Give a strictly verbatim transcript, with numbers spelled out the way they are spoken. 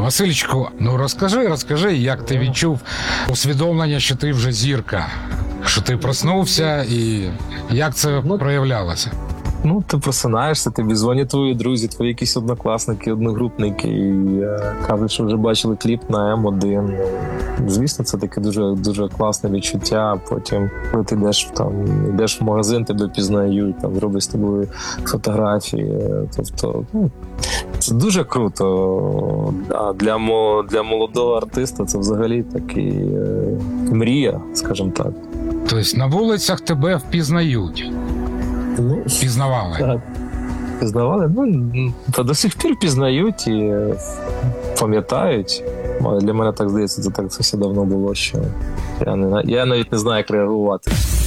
Васильчику, ну розкажи, розкажи, як ти відчув усвідомлення, що ти вже зірка, що ти проснувся і як це проявлялося? Ну, ти просинаєшся, тобі дзвонять твої друзі, твої якісь однокласники, одногрупники, і е, кажуть, що вже бачили кліп на Ем один. Звісно, це таке дуже, дуже класне відчуття. Потім, коли ти йдеш, там, йдеш в магазин, тебе пізнають, там, роблять з тобою фотографії. Тобто, ну, це дуже круто. А для, для молодого артиста це взагалі такий е, мрія, скажімо так. Тобто на вулицях тебе впізнають? Ну, Пізнавали? Так. Пізнавали? Ну, та до сих пір пізнають і пам'ятають. Для мене так здається, це так це все давно було, що я, не, я навіть не знаю, як реагувати.